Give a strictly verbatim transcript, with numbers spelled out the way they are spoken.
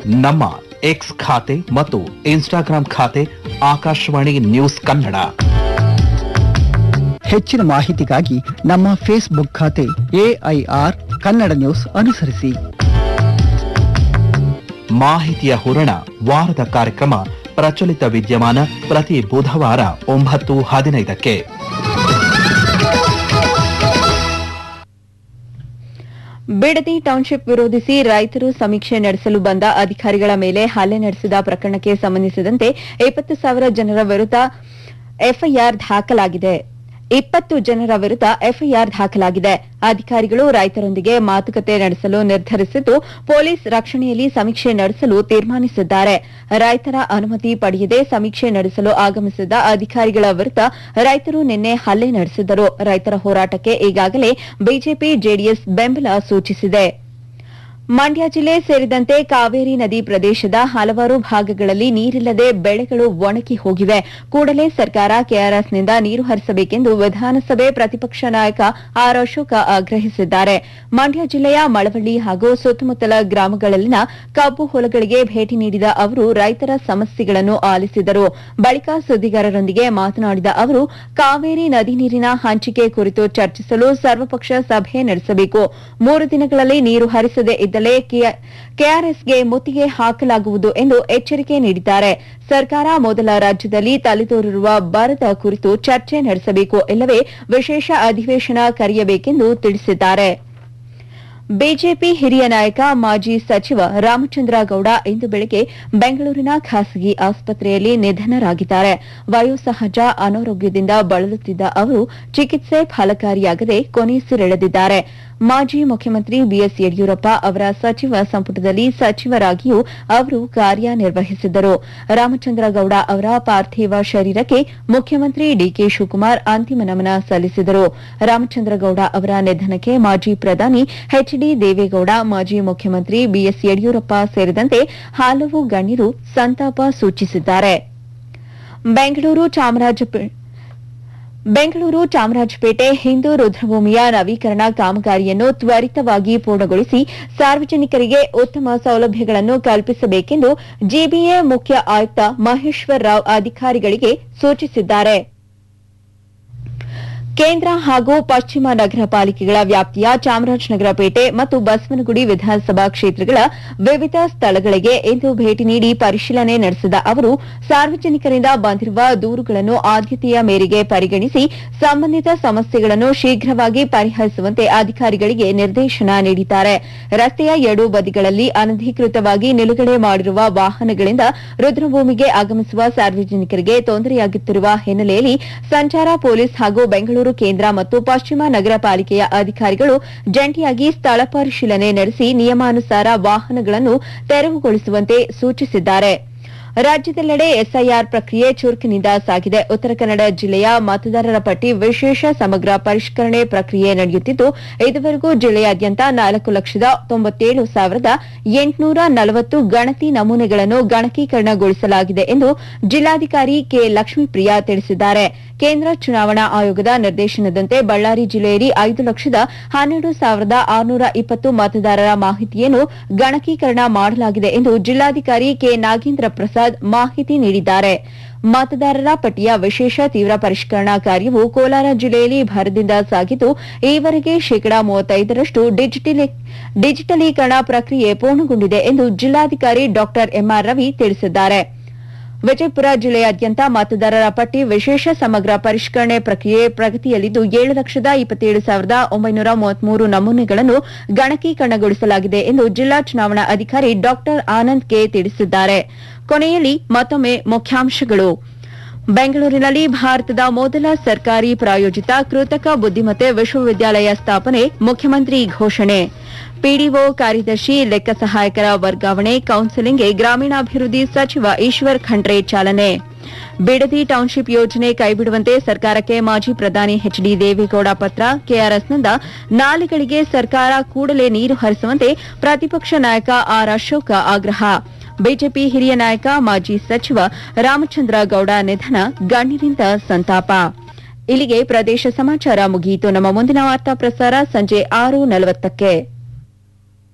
ನಮ್ಮ ಎಕ್ಸ್ ಖಾತೆ ಮತ್ತು ಇನ್ಸ್ಟಾಗ್ರಾಂ ಖಾತೆ ಆಕಾಶವಾಣಿ ನ್ಯೂಸ್ ಕನ್ನಡ. ಹೆಚ್ಚಿನ ಮಾಹಿತಿಗಾಗಿ ನಮ್ಮ ಫೇಸ್ಬುಕ್ ಖಾತೆ ಎಐಆರ್ ಕನ್ನಡ ನ್ಯೂಸ್ ಅನುಸರಿಸಿ. ಮಾಹಿತಿಯ ಹೂರಣ ವಾರದ ಕಾರ್ಯಕ್ರಮ ಪ್ರಚಲಿತ ವಿದ್ಯಮಾನ ಪ್ರತಿ ಬುಧವಾರ ಒಂಬತ್ತು ಹದಿನೈದಕ್ಕೆ. ಬಿಡದಿ ಟೌನ್ಶಿಪ್ ವಿರೋಧಿಸಿ ರೈತರು ಸಮೀಕ್ಷೆ ನಡೆಸಲು ಬಂದ ಅಧಿಕಾರಿಗಳ ಮೇಲೆ ಹಲ್ಲೆ ನಡೆಸಿದ ಪ್ರಕರಣಕ್ಕೆ ಸಂಬಂಧಿಸಿದಂತೆ ಇಪ್ಪತ್ತು ಸಾವಿರ ಜನರ ವಿರುದ್ಧ ಎಫ್ಐಆರ್ ದಾಖಲಾಗಿದೆ ಇಪ್ಪತ್ತು ಜನರ ವಿರುದ್ಧ ಎಫ್ಐಆರ್ ದಾಖಲಾಗಿದೆ. ಅಧಿಕಾರಿಗಳು ರೈತರೊಂದಿಗೆ ಮಾತುಕತೆ ನಡೆಸಲು ನಿರ್ಧರಿಸಿದ್ದು ಪೊಲೀಸ್ ರಕ್ಷಣೆಯಲ್ಲಿ ಸಮೀಕ್ಷೆ ನಡೆಸಲು ತೀರ್ಮಾನಿಸಿದ್ದಾರೆ. ರೈತರ ಅನುಮತಿ ಪಡೆಯದೆ ಸಮೀಕ್ಷೆ ನಡೆಸಲು ಆಗಮಿಸಿದ ಅಧಿಕಾರಿಗಳ ವಿರುದ್ಧ ರೈತರು ನಿನ್ನೆ ಹಲ್ಲೆ ನಡೆಸಿದ್ದರು. ರೈತರ ಹೋರಾಟಕ್ಕೆ ಈಗಾಗಲೇ ಬಿಜೆಪಿ ಜೆಡಿಎಸ್ ಬೆಂಬಲ ಸೂಚಿಸಿದೆ. ಮಂಡ್ಯ ಜಿಲ್ಲೆ ಸೇರಿದಂತೆ ಕಾವೇರಿ ನದಿ ಪ್ರದೇಶದ ಹಲವಾರು ಭಾಗಗಳಲ್ಲಿ ನೀರಿಲ್ಲದೆ ಬೆಳೆಗಳು ಒಣಗಿ ಹೋಗಿವೆ. ಕೂಡಲೇ ಸರ್ಕಾರ ಕೆಆರ್ಎಸ್ನಿಂದ ನೀರು ಹರಿಸಬೇಕೆಂದು ವಿಧಾನಸಭೆ ಪ್ರತಿಪಕ್ಷ ನಾಯಕ ಆರ್ ಅಶೋಕ ಆಗ್ರಹಿಸಿದ್ದಾರೆ. ಮಂಡ್ಯ ಜಿಲ್ಲೆಯ ಮಳವಳ್ಳಿ ಹಾಗೂ ಸುತ್ತಮುತ್ತಲ ಗ್ರಾಮಗಳಲ್ಲಿನ ಕಬ್ಬು ಹೊಲಗಳಿಗೆ ಭೇಟಿ ನೀಡಿದ ಅವರು ರೈತರ ಸಮಸ್ಯೆಗಳನ್ನು ಆಲಿಸಿದರು. ಬಳಿಕ ಸುದ್ದಿಗಾರರೊಂದಿಗೆ ಮಾತನಾಡಿದ ಅವರು ಕಾವೇರಿ ನದಿ ನೀರಿನ ಹಂಚಿಕೆ ಕುರಿತು ಚರ್ಚಿಸಲು ಸರ್ವಪಕ್ಷ ಸಭೆ ನಡೆಸಬೇಕು. ಮೂರು ದಿನಗಳಲ್ಲಿ ನೀರು ಹರಿಸದೇ ಇದ್ದಲ್ಲಿ ಕೆಆರ್ಎಸ್ಗೆ ಮುತ್ತಿಗೆ ಹಾಕಲಾಗುವುದು ಎಂದು ಎಚ್ಚರಿಕೆ ನೀಡಿದ್ದಾರೆ. ಸರ್ಕಾರ ಮೊದಲ ರಾಜ್ಯದಲ್ಲಿ ತಲೆದೋರಿರುವ ಬರದ ಕುರಿತು ಚರ್ಚೆ ನಡೆಸಬೇಕು, ಇಲ್ಲವೇ ವಿಶೇಷ ಅಧಿವೇಶನ ಕರೆಯಬೇಕೆಂದು ತಿಳಿಸಿದ್ದಾರೆ. ಬಿಜೆಪಿ ಹಿರಿಯ ನಾಯಕ ಮಾಜಿ ಸಚಿವ ರಾಮಚಂದ್ರ ಗೌಡ ಇಂದು ಬೆಳಗ್ಗೆ ಬೆಂಗಳೂರಿನ ಖಾಸಗಿ ಆಸ್ಪತ್ರೆಯಲ್ಲಿ ನಿಧನರಾಗಿದ್ದಾರೆ. ವಯೋಸಹಜ ಅನಾರೋಗ್ಯದಿಂದ ಬಳಲುತ್ತಿದ್ದ ಅವರು ಚಿಕಿತ್ಸೆ ಫಲಕಾರಿಯಾಗದೆ ಕೊನೆಯುಸಿರೆಳೆದಿದ್ದಾರೆ. ಮಾಜಿ ಮುಖ್ಯಮಂತ್ರಿ ಬಿಎಸ್ ಯಡಿಯೂರಪ್ಪ ಅವರ ಸಚಿವ ಸಂಪುಟದಲ್ಲಿ ಸಚಿವರಾಗಿಯೂ ಅವರು ಕಾರ್ಯನಿರ್ವಹಿಸಿದ್ದರು. ರಾಮಚಂದ್ರ ಗೌಡ ಅವರ ಪಾರ್ಥಿವ ಶರೀರಕ್ಕೆ ಮುಖ್ಯಮಂತ್ರಿ ಡಿಕೆ ಶಿವಕುಮಾರ್ ಅಂತಿಮ ನಮನ ಸಲ್ಲಿಸಿದರು. ರಾಮಚಂದ್ರ ಗೌಡ ಅವರ ನಿಧನಕ್ಕೆ ಮಾಜಿ ಪ್ರಧಾನಿ ಎಚ್ ಡಿ ದೇವೇಗೌಡ, ಮಾಜಿ ಮುಖ್ಯಮಂತ್ರಿ ಬಿಎಸ್ ಯಡಿಯೂರಪ್ಪ ಸೇರಿದಂತೆ ಹಲವು ಗಣ್ಯರು ಸಂತಾಪ ಸೂಚಿಸಿದ್ದಾರೆ. ಬೆಂಗಳೂರು ಚಾಮರಾಜಪೇಟೆ ಬೆಂಗಳೂರು ಚಾಮರಾಜಪೇಟೆ ಹಿಂದೂ ರುದ್ರಭೂಮಿಯ ನವೀಕರಣ ಕಾಮಗಾರಿಯನ್ನು ತ್ವರಿತವಾಗಿ ಪೂರ್ಣಗೊಳಿಸಿ ಸಾರ್ವಜನಿಕರಿಗೆ ಉತ್ತಮ ಸೌಲಭ್ಯಗಳನ್ನು ಕಲ್ಪಿಸಬೇಕೆಂದು ಜಿಬಿಎ ಮುಖ್ಯ ಆಯುಕ್ತ ಮಹೇಶ್ವರ್ ರಾವ್ ಅಧಿಕಾರಿಗಳಿಗೆ ಸೂಚಿಸಿದ್ದಾರೆ. ಕೇಂದ್ರ ಹಾಗೂ ಪಶ್ಚಿಮ ನಗರ ಪಾಲಿಕೆಗಳ ವ್ಯಾಪ್ತಿಯ ಚಾಮರಾಜನಗರ ಪೇಟೆ ಮತ್ತು ಬಸವನಗುಡಿ ವಿಧಾನಸಭಾ ಕ್ಷೇತ್ರಗಳ ವಿವಿಧ ಸ್ಥಳಗಳಿಗೆ ಇಂದು ಭೇಟಿ ನೀಡಿ ಪರಿಶೀಲನೆ ನಡೆಸಿದ ಅವರು ಸಾರ್ವಜನಿಕರಿಂದ ಬಂದಿರುವ ದೂರುಗಳನ್ನು ಆದ್ಯತೆಯ ಮೇರೆಗೆ ಪರಿಗಣಿಸಿ ಸಂಬಂಧಿತ ಸಮಸ್ಯೆಗಳನ್ನು ಶೀಘ್ರವಾಗಿ ಪರಿಹರಿಸುವಂತೆ ಅಧಿಕಾರಿಗಳಿಗೆ ನಿರ್ದೇಶನ ನೀಡಿದ್ದಾರೆ. ರಸ್ತೆಯ ಎರಡೂ ಬದಿಗಳಲ್ಲಿ ಅನಧಿಕೃತವಾಗಿ ನಿಲುಗಡೆ ಮಾಡಿರುವ ವಾಹನಗಳಿಂದ ರುದ್ರಭೂಮಿಗೆ ಆಗಮಿಸುವ ಸಾರ್ವಜನಿಕರಿಗೆ ತೊಂದರೆಯಾಗುತ್ತಿರುವ ಹಿನ್ನೆಲೆಯಲ್ಲಿ ಸಂಚಾರ ಪೊಲೀಸ್ ಹಾಗೂ ಬೆಂಗಳೂರು ಕೇಂದ್ರ ಮತ್ತು ಪಶ್ಚಿಮ ನಗರ ಪಾಲಿಕೆಯ ಅಧಿಕಾರಿಗಳು ಜಂಟಿಯಾಗಿ ಸ್ಥಳ ಪರಿಶೀಲನೆ ನಡೆಸಿ ನಿಯಮಾನುಸಾರ ವಾಹನಗಳನ್ನು ತೆರವುಗೊಳಿಸುವಂತೆ ಸೂಚಿಸಿದ್ದಾರೆ. ರಾಜ್ಯದೆಲ್ಲೆಡೆ ಎಸ್ಐಆರ್ ಪ್ರಕ್ರಿಯೆ ಚುರುಕಿನಿಂದ ಸಾಗಿದೆ. ಉತ್ತರ ಕನ್ನಡ ಜಿಲ್ಲೆಯ ಮತದಾರರ ಪಟ್ಟಿ ವಿಶೇಷ ಸಮಗ್ರ ಪರಿಷ್ಕರಣೆ ಪ್ರಕ್ರಿಯೆ ನಡೆಯುತ್ತಿದ್ದು ಇದುವರೆಗೂ ಜಿಲ್ಲೆಯಾದ್ಯಂತ ನಾಲ್ಕು ಲಕ್ಷದ ತೊಂಬತ್ತೇಳು ಸಾವಿರದ ಎಂಟುನೂರ ನಲವತ್ತು ಗಣತಿ ನಮೂನೆಗಳನ್ನು ಗಣಕೀಕರಣಗೊಳಿಸಲಾಗಿದೆ ಎಂದು ಜಿಲ್ಲಾಧಿಕಾರಿ ಕೆ ಲಕ್ಷ್ಮೀಪ್ರಿಯಾ ತಿಳಿಸಿದ್ದಾರೆ. ಕೇಂದ್ರ ಚುನಾವಣಾ ಆಯೋಗದ ನಿರ್ದೇಶನದಂತೆ ಬಳ್ಳಾರಿ ಜಿಲ್ಲೆಯಲ್ಲಿ ಐದು ಲಕ್ಷದ ಹನ್ನೆರಡು ಸಾವಿರದ ಆರುನೂರ ಇಪ್ಪತ್ತು ಮತದಾರರ ಮಾಹಿತಿಯನ್ನು ಗಣಕೀಕರಣ ಮಾಡಲಾಗಿದೆ ಎಂದು ಜಿಲ್ಲಾಧಿಕಾರಿ ಕೆ ನಾಗೇಂದ್ರ ಪ್ರಸಾದ್ ಮಾಹಿತಿ ನೀಡಿದ್ದಾರೆ. ಮತದಾರರ ಪಟ್ಟಿಯ ವಿಶೇಷ ತೀವ್ರ ಪರಿಷ್ಕರಣಾ ಕಾರ್ಯವು ಕೋಲಾರ ಜಿಲ್ಲೆಯಲ್ಲಿ ಭರದಿಂದ ಸಾಗಿದ್ದು ಈವರೆಗೆ ಶೇಕಡಾ ಮೂವತ್ತೈದರಷ್ಟು ಡಿಜಿಟಲೀಕರಣ ಪ್ರಕ್ರಿಯೆ ಪೂರ್ಣಗೊಂಡಿದೆ ಎಂದು ಜಿಲ್ಲಾಧಿಕಾರಿ ಡಾ ಎಂಆರ್ ರವಿ ತಿಳಿಸಿದ್ದಾರೆ. ವಿಜಯಪುರ ಜಿಲ್ಲೆಯಾದ್ಯಂತ ಮತದಾರರ ಪಟ್ಟಿ ವಿಶೇಷ ಸಮಗ್ರ ಪರಿಷ್ಕರಣೆ ಪ್ರಕ್ರಿಯೆ ಪ್ರಗತಿಯಲ್ಲಿದ್ದು ಏಳು ಲಕ್ಷದ ಇಪ್ಪತ್ತೇಳು ಸಾವಿರದ ಒಂಬೈನೂರ ಮೂವತ್ಮೂರು ನಮೂನೆಗಳನ್ನು ಗಣಕೀಕರಣಗೊಳಿಸಲಾಗಿದೆ ಎಂದು ಜಿಲ್ಲಾ ಚುನಾವಣಾ ಅಧಿಕಾರಿ ಡಾ ಆನಂದ್ ಕೆ ತಿಳಿಸಿದ್ದಾರೆ. ಕೊನೆಯಲ್ಲಿ ಮತ್ತೊಮ್ಮೆ ಮುಖ್ಯಾಂಶಗಳು. ಬೆಂಗಳೂರಿನಲ್ಲಿ ಭಾರತದ ಮೊದಲ ಸರ್ಕಾರಿ ಪ್ರಾಯೋಜಿತ ಕೃತಕ ಬುದ್ದಿಮತ್ತೆ ವಿಶ್ವವಿದ್ಯಾಲಯ ಸ್ಥಾಪನೆ, ಮುಖ್ಯಮಂತ್ರಿ ಘೋಷಣೆ. ಪಿಡಿಒ ಕಾರ್ಯದರ್ಶಿ ಲೆಕ್ಕ ಸಹಾಯಕರ ವರ್ಗಾವಣೆ ಕೌನ್ಸೆಲಿಂಗ್ಗೆ ಗ್ರಾಮೀಣಾಭಿವೃದ್ಧಿ ಸಚಿವ ಈಶ್ವರ್ ಖಂಡ್ರೆ ಚಾಲನೆ. ಬಿಡದಿ ಟೌನ್ಶಿಪ್ ಯೋಜನೆ ಕೈಬಿಡುವಂತೆ ಸರ್ಕಾರಕ್ಕೆ ಮಾಜಿ ಪ್ರಧಾನಿ ಎಚ್ ಡಿ ದೇವೇಗೌಡ ಪತ್ರ. ಕೆಆರ್ಎಸ್ನಿಂದ ನಾಲೆಗಳಿಗೆ ಸರ್ಕಾರ ಕೂಡಲೇ ನೀರು ಹರಿಸುವಂತೆ ಪ್ರತಿಪಕ್ಷ ನಾಯಕ ಆರ್ ಅಶೋಕ ಆಗ್ರಹ. ಬಿಜೆಪಿ ಹಿರಿಯ ನಾಯಕ ಮಾಜಿ ಸಚಿವ ರಾಮಚಂದ್ರ ಗೌಡ ನಿಧನ, ಗಣ್ಯರಿಂದ ಸಂತಾಪ. ಇಲ್ಲಿಗೆ ಪ್ರದೇಶ ಸಮಾಚಾರ ಮುಗಿಯಿತು. ನಮ್ಮ ಮುಂದಿನ ವಾರ್ತಾ ಪ್ರಸಾರ ಸಂಜೆ ಆರು ನಲವತ್ತಕ್ಕೆ.